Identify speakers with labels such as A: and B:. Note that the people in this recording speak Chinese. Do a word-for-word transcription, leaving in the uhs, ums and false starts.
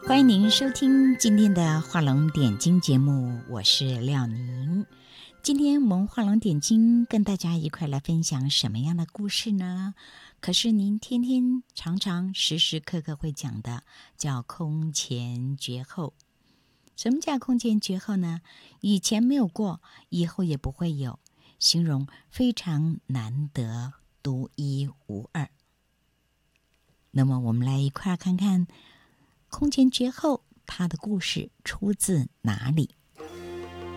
A: 欢迎您收听今天的画龙点睛节目，我是廖宁。今天我们画龙点睛跟大家一块来分享什么样的故事呢？可是您天天常常时时刻刻会讲的，叫空前绝后。什么叫空前绝后呢？以前没有过，以后也不会有，形容非常难得，独一无二。那么我们来一块看看空前绝后它的故事出自哪里？